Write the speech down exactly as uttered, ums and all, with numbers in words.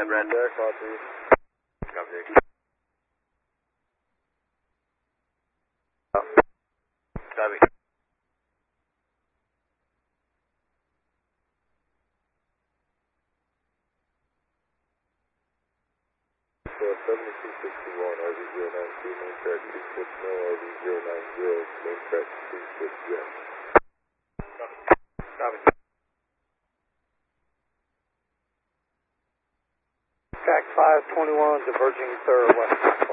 Red. There, copy. Copy. Copy. So seventy-two sixty-one, R V zero nine two, main track two six zero, R V zero nine zero, main track two six zero. Copy. Track five twenty-one, diverging third west.